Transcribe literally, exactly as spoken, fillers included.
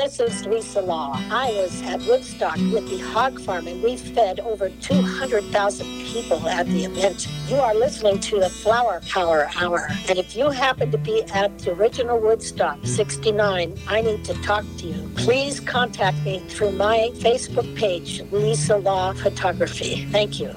this is Lisa Law. I was at Woodstock with the hog farm, and we fed over two hundred thousand people at the event. You are listening to the Flower Power Hour. And if you happen to be at the original Woodstock sixty-nine, I need to talk to you. Please contact me through my Facebook page, Lisa Law Photography. Thank you.